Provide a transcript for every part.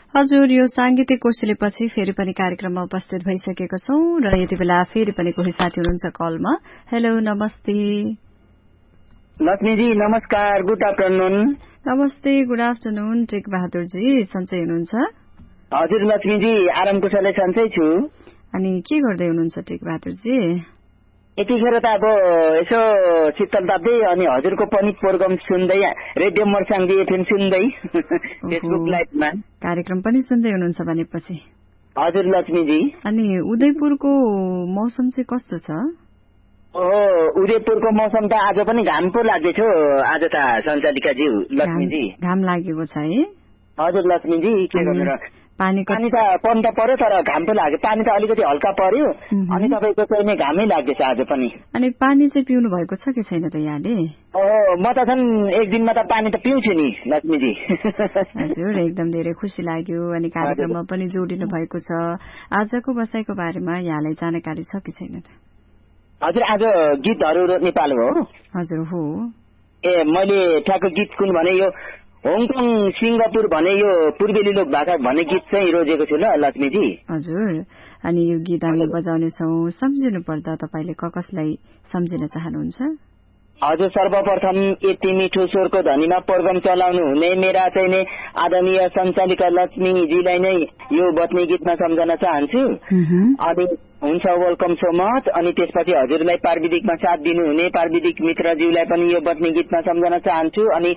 हजुर, यो सांगीतिक कोर्सेपछि फेरि पनि कार्यक्रममा उपस्थित भइसकेको छौं र यति बेला फेरि पनि कोही साथी हुनुहुन्छ कलमा। हेलो, नमस्ते। लक्ष्मीजी नमस्कार, गुड आफ्टरनुन। नमस्ते, गुड आफ्टरनुन। टेक बहादुरजी सन्चै हुनुहुन्छ? हजुर लक्ष्मीजी, आराम कुशलै सन्चै छु। अनि के गर्दै हुनुहुन्छ टेक बहादुरजी? यतिखेर त अब यसो शीतल ताप्दै अनि हजुरको पनि प्रोग्राम सुन्दै, रेडियो मर्साङजी एफएम सुन्दै फेसबुक लाइभमा कार्यक्रम पनि सुन्दै हुनुहुन्छ भनेपछि। हजुर लक्ष्मीजी। अनि उदयपुरको मौसम चाहिँ कस्तो छ? उदयपुरको मौसम त आज पनि घाम पो लाग्दैछ आज त सञ्चालिकाज्यू लक्ष्मीजी। घाम लागेको छ है? हजुर लक्ष्मीजी, के गर्नु र पानी त पर्न त पर्यो तर घाम पो लाग्यो। पानी त अलिकति हल्का पर्यो अनि तपाईँको चाहिँ घामै लाग्दैछ आज पनि। अनि पानी चाहिँ पिउनु भएको छ कि छैन त यहाँले? म त झन् एक दिनमा त पानी त पिउँछु नि लक्ष्मीजी। हजुर, एकदम धेरै खुसी लाग्यो। अनि कार्यक्रममा पनि जोडिनु भएको छ। आजको बसाइको बारेमा यहाँलाई जानकारी छ कि छैन त? हजुर, आज गीतहरू नेपाल हो। हजुर हो। मैले ठ्याक्क गीत कुन भने यो हङकङ सिङ्गापुर भने यो पूर्वेली लोक भाषा भन्ने गीत चाहिँ रोजेको छु ल लक्ष्मीजी। हजुर, अनि यो गीत हामी बजाउनेछौँ। सम्झिनु पर्दा तपाईँले कसलाई सम्झिन चाहनुहुन्छ? हजुर, सर्वप्रथम यति मिठो स्वरको धनीमा प्रोग्राम चलाउनु हुने मेरा चाहिँ नै आदरणीय सञ्चालिका लक्ष्मीजीलाई नै यो बत्नी गीतमा सम्झन चाहन्छु। अनि हुन्छ, वेलकम सो मच। अनि त्यसपछि हजुरलाई प्राविधिकमा साथ दिनुहुने प्राविधिक मित्रज्यूलाई पनि यो बत्नी गीतमा सम्झन चाहन्छु। अनि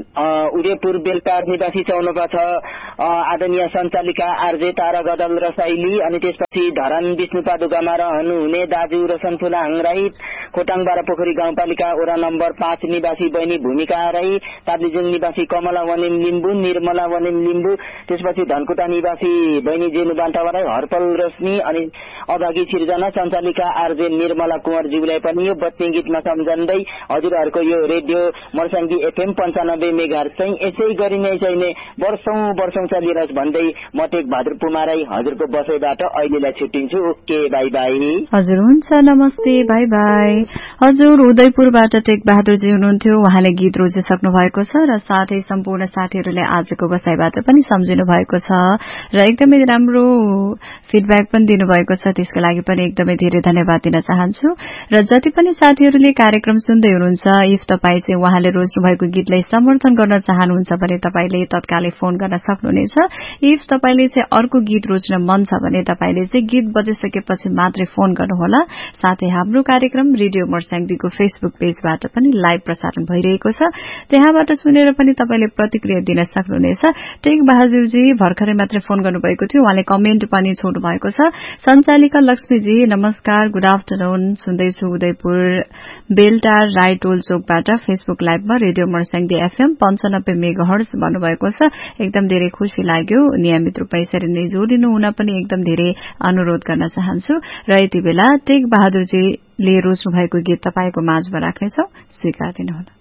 उदयपुर बेलटार निवासी चौनपा छ आदरणीय सञ्चालिका आरजे तारा गदल र शैली। अनि त्यसपछि धरान विष्णुपादुकामा रहनुहुने दाजु रोशन फुलाहाङ राई, खोटाङ बारापोखरी गाउँपालिका वडा नम्बर 5 निवासी बहिनी भूमिका राई, ताप्लेजुङ निवासी कमला वनिम लिम्बू, निर्मला वनिम लिम्बू, त्यसपछि धनकुटा निवासी बहिनी जेनु बान्टावा राई, हर्पल रोशनी। अनि अभागी सिर्जना सञ्चालिका आरजे निर्मला कुँवरज्यूलाई पनि यो बत्नी गीतमा सम्झँदै हजुरहरूको यो रेडियो मर्साङ्गी एफएम 95 मेगाहर्ज चाहिँ यसै गरी नै चाहिँ वर्षौं चलिरहन्छ भन्दै म टेक बहादुर पुमाराई हजुरको बसाइबाट अहिलेलाई छुट्टिन्छु। Okay, by by. हजुर, हुन्छ, नमस्ते, बाई बाई। हजुर, उदयपुरबाट टेक बहादुरजी हुनुहुन्थ्यो। उहाँले गीत रोजिसक्नु भएको छ र साथै सम्पूर्ण साथीहरूले आजको बसाइबाट पनि सम्झिनु भएको छ र एकदमै राम्रो फिडब्याक पनि दिनुभएको छ। त्यसको लागि पनि एकदमै धेरै धन्यवाद दिन चाहन्छु। र जति पनि साथीहरूले कार्यक्रम सुन्दै हुनुहुन्छ, इफ तपाईँ चाहिँ उहाँले रोज्नु भएको गीतलाई समर्थन गर्न चाहनुहुन्छ भने तपाईले तत्कालै फोन गर्न सक्नुहुनेछ। इफ तपाईले चाहिँ अर्को गीत रोज्न मन छ भने तपाईले चाहिँ गीत बजिसकेपछि मात्रै फोन गर्नुहोला। साथै हाम्रो कार्यक्रम रेडियो मर्साङ्गीको फेसबुक पेजबाट पनि लाइभ प्रसारण भइरहेको छ। त्यहाँबाट सुनेर पनि तपाईले प्रतिक्रिया दिन सक्नुहुनेछ। टेक बहादुरजी भर्खरै मात्रै फोन गर्नुभएको थियो। उहाँले कमेन्ट पनि छोड्नु भएको छ। सञ्चालिका लक्ष्मीजी नमस्कार, गुड आफ्टरनुन। सुन्दैछु उदयपुर बेलटार राई टोल चोकबाट Facebook लाइभमा radio Marsyangdi FM 95 megahertz भन्नुभएको छ। एकदम धेरै खुसी लाग्यो। नियमित रूपमा यसरी नै जोडिनु हुन पनि एकदम धेरै अनुरोध गर्न चाहन्छु। र यति बेला टेक बहादुरजीले रोज्नु भएको गीत तपाईको माझमा राख्नेछौ, स्वीकार दिनुहोला।